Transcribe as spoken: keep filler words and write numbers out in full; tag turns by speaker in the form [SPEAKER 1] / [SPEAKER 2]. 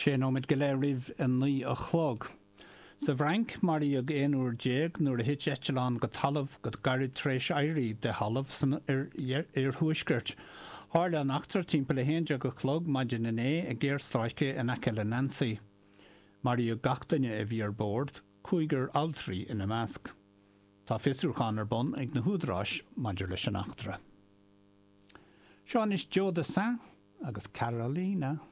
[SPEAKER 1] sé nóid go le rih an ní a chlog. Sa bhrank mar ag éonúir déag nuair a hit Echeláin go talamh go garid tréis éirí de halamh san ar thuaisgurt. Hála an achtar timp le héide go chlog maidin in é a ggéir stráice in aice le Nancy. Mar ag gachtaine a bhí ar bord, chuigur altrií ina measc. Tá fisrúchan ar bon ag na húdráis maidir leis an achtra. Seán is Joe de Saint agus Carolina.